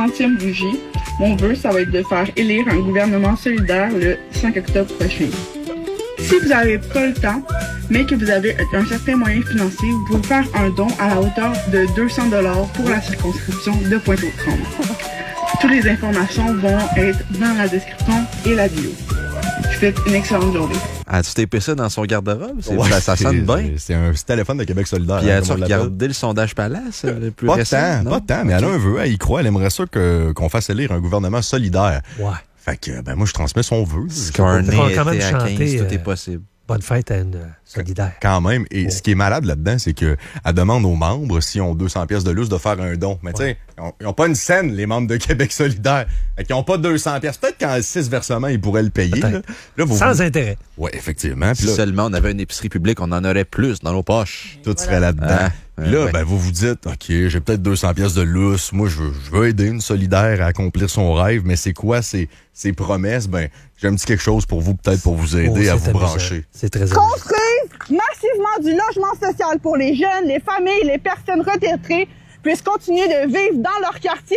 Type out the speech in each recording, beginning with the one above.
30e bougie. Mon vœu, ça va être de faire élire un gouvernement solidaire le 5 octobre prochain. Si vous n'avez pas le temps, mais que vous avez un certain moyen financier, vous pouvez faire un don à la hauteur de 200 $ pour la circonscription de Pointe-aux-Trembles. Toutes les informations vont être dans la description et la bio. Je vous souhaite une excellente journée. As-tu tapé ça dans son garde-robe? Ça sonne bien. C'est un téléphone de Québec solidaire. Puis as-tu regardé le sondage Palace, le plus récent? Pas tant, mais elle a un vœu, elle y croit, elle aimerait ça qu'on fasse élire un gouvernement solidaire. Ouais. Fait que, moi, je transmets son vœu. Scarney quand même était à 15, chanter, tout est possible. Bonne fête à une solidaire. Quand même. Et ce qui est malade là-dedans, c'est que elle demande aux membres, s'ils ont 200 pièces de lousse, de faire un don. Mais tu sais, ils ont pas une scène, les membres de Québec solidaire. Fait qu'ils ont pas 200 pièces. Peut-être qu'en 6 versements, ils pourraient le payer. Là, sans intérêt. Oui, effectivement. Si seulement on avait une épicerie publique, on en aurait plus dans nos poches. Tout serait là-dedans. Vous vous dites, OK, j'ai peut-être 200 pièces de lousse. Moi, je veux aider une solidaire à accomplir son rêve, mais c'est quoi ces promesses? J'ai un petit quelque chose pour vous, peut-être pour vous aider à vous brancher. C'est très Construire massivement du logement social pour les jeunes, les familles, les personnes retraitées puissent continuer de vivre dans leur quartier.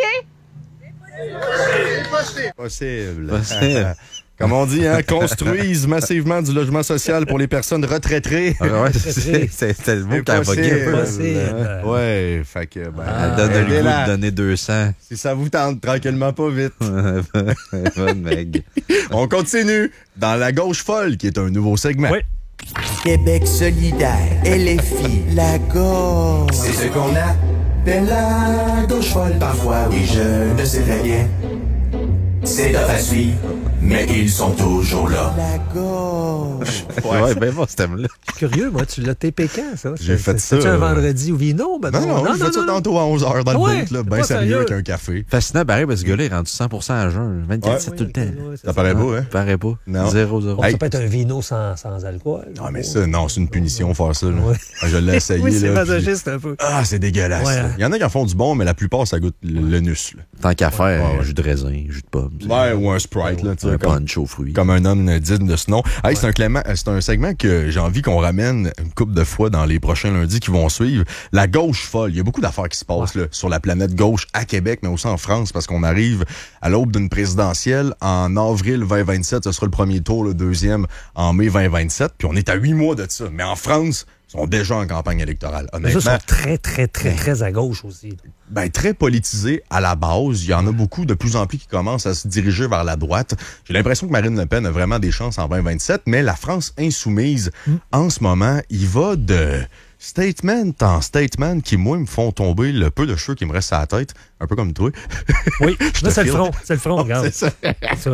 Possible. Comme on dit, construisent massivement du logement social pour les personnes retraitées. C'est le mot qu'elle possible. Ouais, fait que, elle donne le goût de donner 200. Si ça vous tente, tranquillement, pas vite. Bonne Meg. On continue dans La Gauche folle, qui est un nouveau segment. Oui. Québec solidaire, LFI, la gauche. C'est ce qu'on appelle la gauche folle. Parfois, oui, je ne sais très bien. C'est tough à suivre, mais ils sont toujours là. La gauche. Ouais, ben bon, ce thème-là. Je suis curieux, moi, tu l'as TP quand, ça? J'ai fait ça. C'est un vendredi au vino? Non, j'ai fait ça tantôt à 11h dans le bout, là, bien sérieux avec un café. Fascinant, pareil, parce que ce gars-là est rendu 100% à jeun. 24 tout le temps. Ça paraît pas, hein? Paraît pas. Non. 0-0. Ça peut être un vino sans alcool. Non, mais ça, c'est une punition faire ça. Je l'ai essayé. Oui, c'est là, masochiste un peu. Ah, c'est dégueulasse. Ouais. Il y en a qui en font du bon, mais la plupart, ça goûte le nus. Tant qu'à faire, jus de raisin, jus de pomme. Ouais, ou un Sprite, là, tu sais. Un punch aux fruits. Comme un homme digne de ce nom. Hey, c'est un segment que j'ai envie qu'on ramène une couple de fois dans les prochains lundis qui vont suivre. La gauche folle. Il y a beaucoup d'affaires qui se passent là, sur la planète gauche à Québec, mais aussi en France, parce qu'on arrive à l'aube d'une présidentielle en avril 2027. Ce sera le premier tour, le deuxième en mai 2027. Puis on est à 8 mois de ça. Mais en France, ils sont déjà en campagne électorale. Honnêtement, ça, sont très à gauche aussi. Très politisé à la base. Il y en a beaucoup de plus en plus qui commencent à se diriger vers la droite. J'ai l'impression que Marine Le Pen a vraiment des chances en 2027, mais la France insoumise, en ce moment, il va de statement en statement qui, moi, me font tomber le peu de cheveux qui me restent à la tête, un peu comme toi. Oui, là, c'est le front, regarde. C'est ça.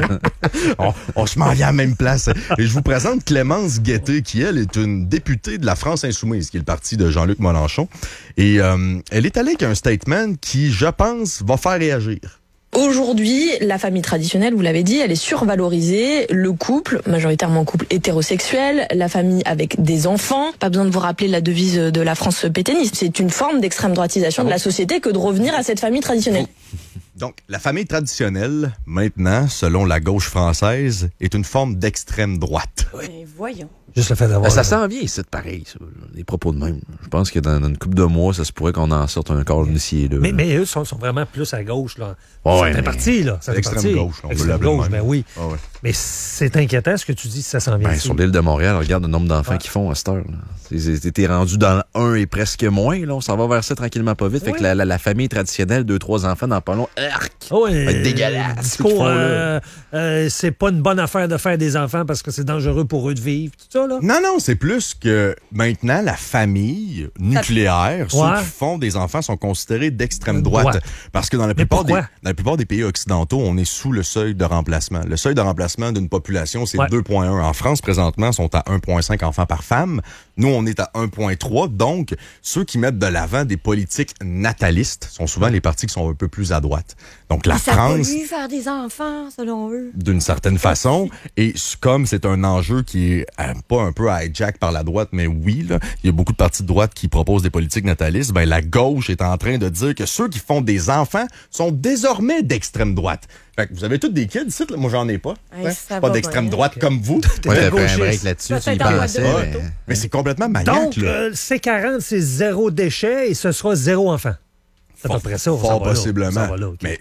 On se met à la même place. Et je vous présente Clémence Guettet, qui, elle, est une députée de la France insoumise, qui est le parti de Jean-Luc Mélenchon. Et elle est allée avec un statement qui, je pense, va faire réagir. Aujourd'hui, la famille traditionnelle, vous l'avez dit, elle est survalorisée. Le couple, majoritairement couple hétérosexuel, la famille avec des enfants. Pas besoin de vous rappeler la devise de la France pétainiste. C'est une forme d'extrême droitisation de la société que de revenir à cette famille traditionnelle. Donc, la famille traditionnelle, maintenant, selon la gauche française, est une forme d'extrême droite. Mais voyons. Juste le fait d'avoir... Ça sent bien, c'est pareil, ça, les propos de même. Je pense que dans une couple de mois, ça se pourrait qu'on en sorte un corps initié. Là. Mais eux sont vraiment plus à gauche. Là. Ouais, ça fait partie, là. Ça fait extrême partie. gauche, on veut Extrême l'appeler gauche, même. ben oui. Ah ouais. Mais c'est inquiétant ce que tu dis, si ça s'en vient. Sur l'île de Montréal, regarde le nombre d'enfants qu'ils font à cette heure. T'es rendu dans le 1 et presque moins. Là. On s'en va vers ça tranquillement pas vite. Fait que la famille traditionnelle, 2-3 enfants dans pas long, dégueulasse. Discours, c'est pas une bonne affaire de faire des enfants parce que c'est dangereux pour eux de vivre. Tout ça, là. Non, c'est plus que maintenant, la famille nucléaire, ceux qui font des enfants sont considérés d'extrême droite. Parce que dans la plupart des pays occidentaux, on est sous le seuil de remplacement. Le seuil de remplacement d'une population, c'est 2,1. En France, présentement, sont à 1,5 enfants par femme. Nous, on est à 1,3. Donc, ceux qui mettent de l'avant des politiques natalistes sont souvent les partis qui sont un peu plus à droite. Donc, la France... Ça peut lui faire des enfants, selon eux. D'une certaine façon. Et comme c'est un enjeu qui est pas un peu hijack par la droite, mais oui, là, il y a beaucoup de partis de droite qui proposent des politiques natalistes, la gauche est en train de dire que ceux qui font des enfants sont désormais d'extrême droite. Fait que vous avez tous des kids ici, là. Moi j'en ai pas. Pas d'extrême droite comme vous. Ouais, un break là-dessus, tu y pensais. Mais c'est complètement maniaque. Donc, C40, c'est 0 déchet et ce sera 0 enfant. C'est à peu près ça. Fort possiblement. Okay. Mais